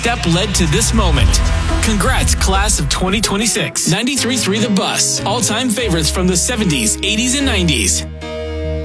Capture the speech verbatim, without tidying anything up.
step led to this moment. Congrats, class of twenty twenty-six. ninety-three point three The Bus. All-time favorites from the seventies, eighties, and nineties.